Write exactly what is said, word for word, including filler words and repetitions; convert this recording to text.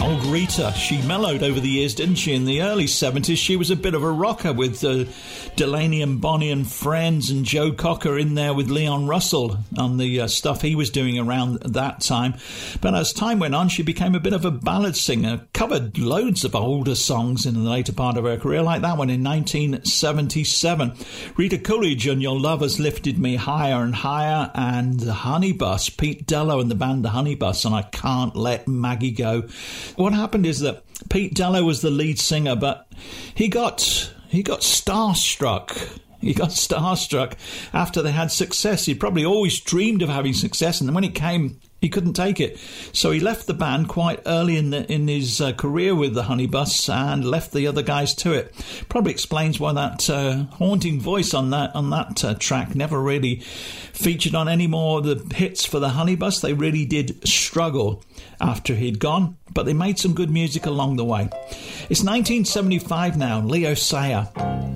Old Rita, she mellowed over the years, didn't she? In the early seventies, she was a bit of a rocker with uh, Delaney and Bonnie and Friends and Joe Cocker in there with Leon Russell on the uh, stuff he was doing around that time. But as time went on, she became a bit of a ballad singer, covered loads of older songs in the later part of her career, like that one in nineteen seventy-seven. Rita Coolidge and Your Love Has Lifted Me Higher and Higher, and the Honey Bus, Pete Dello and the band The Honey Bus, and I Can't Let Maggie Go. What happened is that Pete Dello was the lead singer, but he got he got starstruck. He got starstruck after they had success. He probably always dreamed of having success, and then when it came, he couldn't take it. So he left the band quite early in the, in his uh, career with the Honey Bus and left the other guys to it. Probably explains why that uh, haunting voice on that on that uh, track never really featured on any more of the hits for the Honey Bus. They really did struggle after he'd gone, but they made some good music along the way. It's nineteen seventy-five now. Leo Sayer.